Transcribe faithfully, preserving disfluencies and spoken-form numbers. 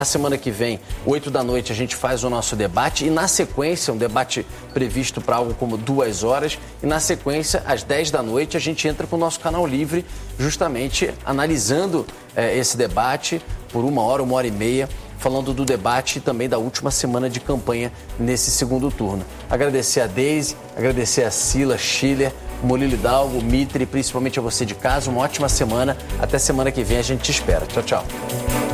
Na semana que vem, oito da noite, a gente faz o nosso debate e, na sequência, um debate previsto para algo como duas horas. E, na sequência, às dez da noite, a gente entra com o nosso canal livre, justamente analisando eh, esse debate por uma hora, uma hora e meia, falando do debate e também da última semana de campanha nesse segundo turno. Agradecer a Deise, agradecer a Sila, Schiller, Murilo Hidalgo, Mitre, principalmente a você de casa. Uma ótima semana. Até semana que vem, a gente te espera. Tchau, tchau.